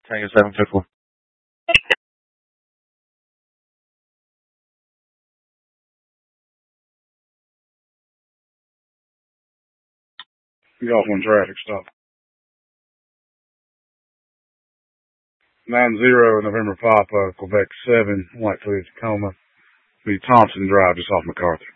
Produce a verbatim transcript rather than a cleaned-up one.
Tango seven fifth one. Golf one traffic stop. Nine zero November Papa, Quebec seven, Whitefield, Tacoma. Be Thompson Drive, just off MacArthur.